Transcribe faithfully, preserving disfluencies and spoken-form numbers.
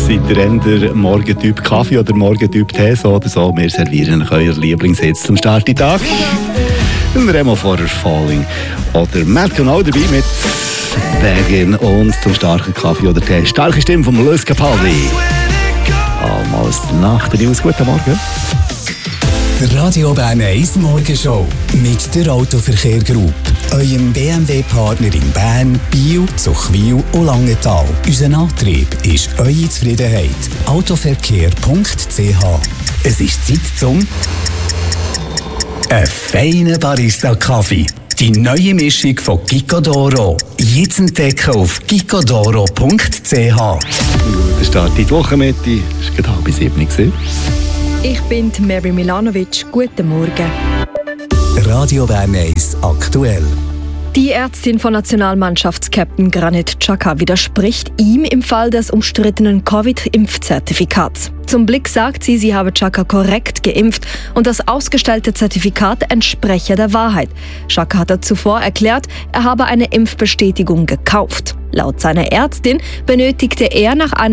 Seid ihr eher Morgentyp Kaffee oder Morgentyp Tee, so oder so? Wir servieren euch euer Lieblingssitz zum Start in den Tag. Und Remo Forer Falling. Oder Malcolm auch dabei mit Begin und zum starken Kaffee oder Tee. Starke Stimme von Lewis Capaldi. Almost nach der News. Guten Morgen. Der Radio Bern eins Morgenshow mit der Autoverkehr Group. Eurem B M W-Partner in Bern, Biel, Zuchwil und Langenthal. Unser Antrieb ist eure Zufriedenheit. autoverkehr punkt c h. Es ist Zeit zum ein feiner Barista-Kaffee. Die neue Mischung von Gicodoro. Jetzt entdecken auf gicodoro punkt c h. Der Start in die Wochenmitte. Es war gerade halb sieben. Ich bin Mary Milanovic. Guten Morgen. Radio Bern eins aktuell. Die Ärztin von Nationalmannschaftskapitän Granit Xhaka widerspricht ihm im Fall des umstrittenen Covid-Impfzertifikats. Zum Blick sagt sie, sie habe Xhaka korrekt geimpft und das ausgestellte Zertifikat entspreche der Wahrheit. Xhaka hatte zuvor erklärt, er habe eine Impfbestätigung gekauft. Laut seiner Ärztin benötigte er nach einer